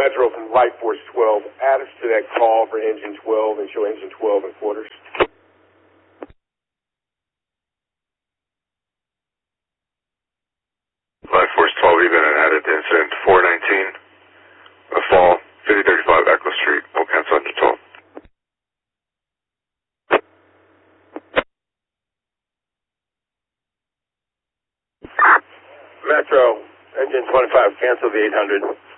Metro from Light Force 12. Add us to that call for engine 12 and show engine 12 in quarters. Light Force 12, you've been added to incident 419, a fall, 5035 Echo Street, we'll cancel engine 12. Metro, engine 25, cancel the 800.